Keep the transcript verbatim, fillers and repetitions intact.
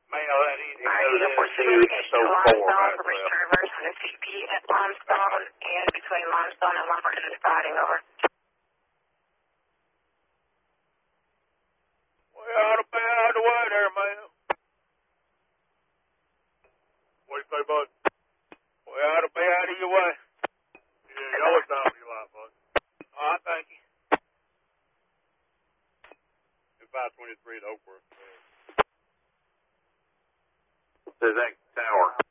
Mail that easy. Alright, you for communication to Limestone for Richard Rivers and the C P at Limestone and between Limestone and Lumberton Siding, over. Way out of bed out of the way there, man. What do you say, bud? Way out of bed out of your way. Yeah, you always out of your life, bud. All right, thank you. five twenty-three at Oakworth. Says that tower.